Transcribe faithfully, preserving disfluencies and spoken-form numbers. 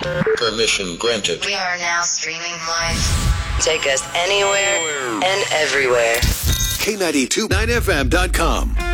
Permission granted. We are now streaming live. Take us anywhere and everywhere. K ninety-two point nine F M dot com.